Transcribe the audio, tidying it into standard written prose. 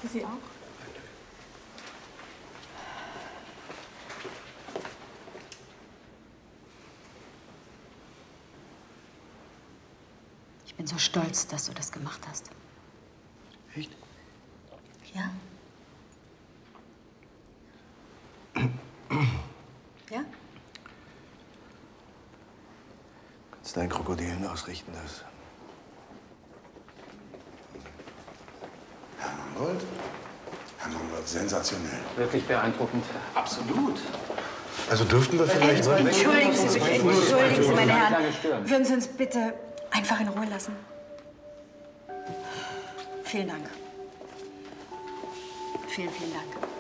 Für Sie auch? Ich bin so stolz, dass du das gemacht hast. Echt? Ja? Ja? Kannst deinen Krokodilen ausrichten, das. Herr Mangold? Herr Mangold, sensationell. Wirklich beeindruckend. Absolut. Also dürften wir vielleicht... Entschuldigen Sie, bitte, entschuldigen Sie, meine Herren. Lange stören. Würden Sie uns bitte einfach in Ruhe lassen? Vielen Dank. Vielen, vielen Dank.